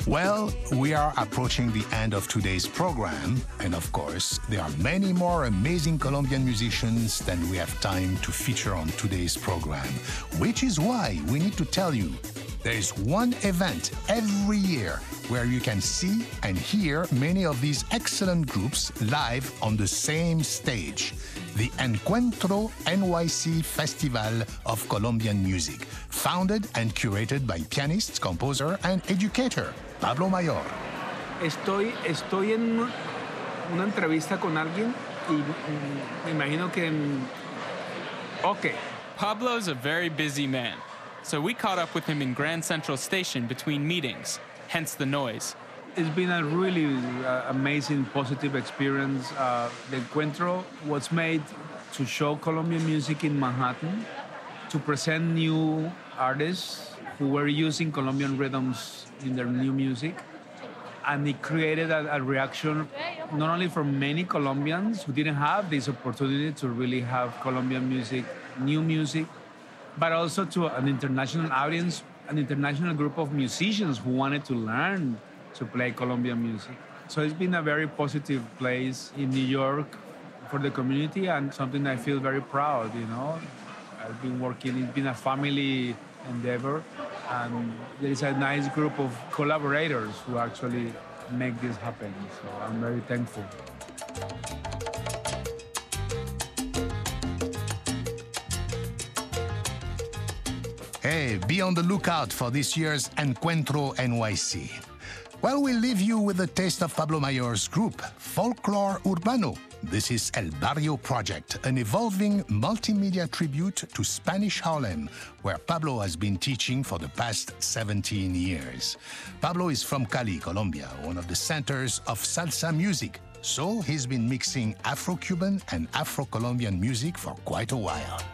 Well, we are approaching the end of today's program, and of course, there are many more amazing Colombian musicians than we have time to feature on today's program, which is why we need to tell you there is one event every year where you can see and hear many of these excellent groups live on the same stage, the Encuentro NYC Festival of Colombian Music, founded and curated by pianist, composer, and educator Pablo Mayor. Estoy en una entrevista con alguien y me imagino que... Okay. Pablo's a very busy man, so we caught up with him in Grand Central Station between meetings, hence the noise. It's been a really amazing, positive experience. The Encuentro was made to show Colombian music in Manhattan, to present new artists who were using Colombian rhythms in their new music. And it created a reaction not only from many Colombians who didn't have this opportunity to really have Colombian music, new music, but also to an international audience, an international group of musicians who wanted to learn to play Colombian music. So it's been a very positive place in New York for the community and something I feel very proud, you know. I've been working, it's been a family endeavor, and there is a nice group of collaborators who actually make this happen. So I'm very thankful. Hey, be on the lookout for this year's Encuentro NYC. Well, we'll leave you with a taste of Pablo Mayor's group, Folklore Urbano. This is El Barrio Project, an evolving multimedia tribute to Spanish Harlem, where Pablo has been teaching for the past 17 years. Pablo is from Cali, Colombia, one of the centers of salsa music. So he's been mixing Afro-Cuban and Afro-Colombian music for quite a while.